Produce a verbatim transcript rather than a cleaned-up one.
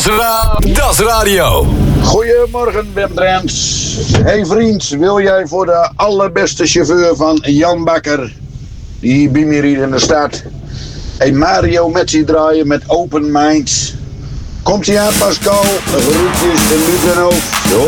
Das, ra das Radio. Goedemorgen, Wim Drents. Hey vriend, wil jij voor de allerbeste chauffeur van Jan Bakker, die bij me hier in de stad, een Mario Metzi draaien met Open Minds? Komt ie aan, Pascal? Groetjes en Lutenhoofd.